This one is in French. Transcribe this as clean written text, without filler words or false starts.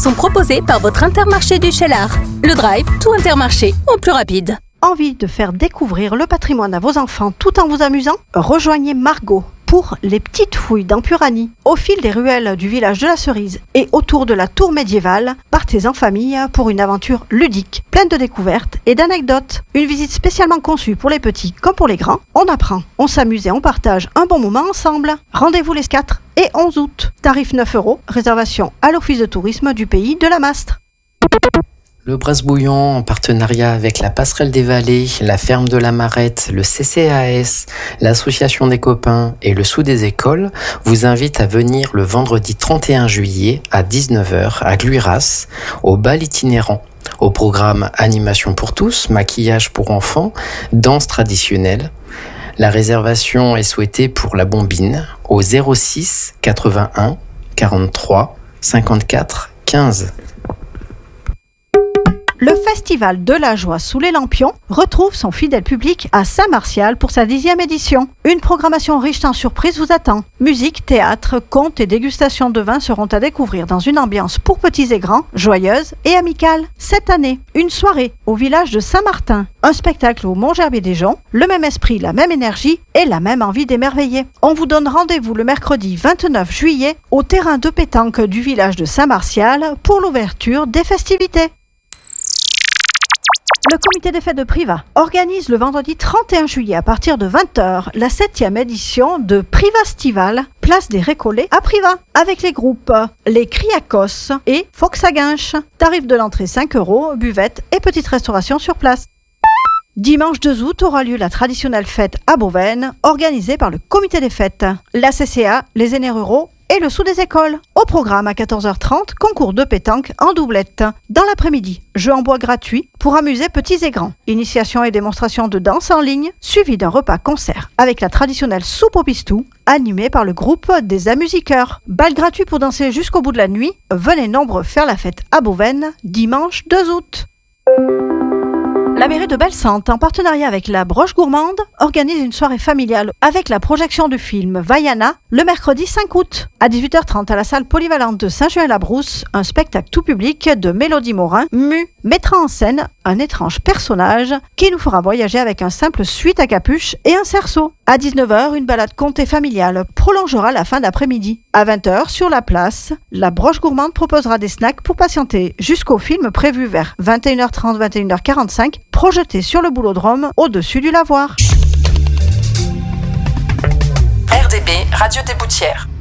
sont proposés par votre Intermarché du Cheylard. Le Drive, tout Intermarché, en plus rapide. Envie de faire découvrir le patrimoine à vos enfants tout en vous amusant? Rejoignez Margot pour les petites fouilles dans Purani. Au fil des ruelles du village de la Cerise et autour de la tour médiévale, partez en famille pour une aventure ludique, pleine de découvertes et d'anecdotes. Une visite spécialement conçue pour les petits comme pour les grands. On apprend, on s'amuse et on partage un bon moment ensemble. Rendez-vous les 4 et 11 août. Tarif 9 €, réservation à l'Office de tourisme du pays de la Mastre. Le Bresse-Bouillon, en partenariat avec la Passerelle des Vallées, la Ferme de la Marette, le CCAS, l'Association des copains et le Sous des écoles, vous invite à venir le vendredi 31 juillet à 19h à Gluiras, au bal itinérant. Au programme Animation pour tous, maquillage pour enfants, danse traditionnelle. La réservation est souhaitée pour la Bombine au 06 81 43 54 15. Le Festival de la Joie sous les Lampions retrouve son fidèle public à Saint-Martial pour sa 10e édition. Une programmation riche en surprises vous attend. Musique, théâtre, contes et dégustations de vin seront à découvrir dans une ambiance pour petits et grands, joyeuse et amicale. Cette année, une soirée au village de Saint-Martin, un spectacle au Mont-Gerbier-des-Joncs, le même esprit, la même énergie et la même envie d'émerveiller. On vous donne rendez-vous le mercredi 29 juillet au terrain de pétanque du village de Saint-Martial pour l'ouverture des festivités. Le comité des fêtes de Privas organise le vendredi 31 juillet à partir de 20h la 7e édition de Privastival, place des Récollets à Privas, avec les groupes Les Criacos et Foxaguinche. Tarif de l'entrée 5 €, buvette et petite restauration sur place. Dimanche 2 août aura lieu la traditionnelle fête à Beauvaigne, organisée par le comité des fêtes, la CCA, les aînés ruraux et le Sous des écoles. Au programme à 14h30, concours de pétanque en doublette. Dans l'après-midi, jeux en bois gratuits pour amuser petits et grands. Initiation et démonstration de danse en ligne, suivi d'un repas-concert avec la traditionnelle soupe au pistou, animée par le groupe des Amusiqueurs. Bal gratuit pour danser jusqu'au bout de la nuit. Venez nombreux faire la fête à Beauvaigne, dimanche 2 août. La mairie de Belsantes, en partenariat avec la Broche Gourmande, organise une soirée familiale avec la projection du film Vaiana le mercredi 5 août. À 18h30 à la salle polyvalente de Saint-Julien-la-Brousse, un spectacle tout public de Mélodie Morin, Mu, mettra en scène un étrange personnage qui nous fera voyager avec un simple suite à capuche et un cerceau. À 19h, une balade conte familiale prolongera la fin d'après-midi. À 20h, sur la place, la Broche Gourmande proposera des snacks pour patienter jusqu'au film prévu vers 21h30, 21h45, projeté sur le boulodrome au-dessus du lavoir. RDB, Radio des Boutières.